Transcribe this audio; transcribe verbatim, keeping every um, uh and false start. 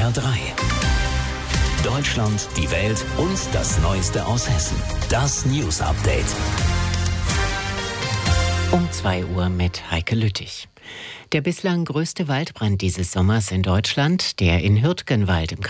R drei. Deutschland, die Welt und das Neueste aus Hessen. Das News Update. Um zwei Uhr mit Heike Lüttich. Der bislang größte Waldbrand dieses Sommers in Deutschland, der in Hürtgenwald im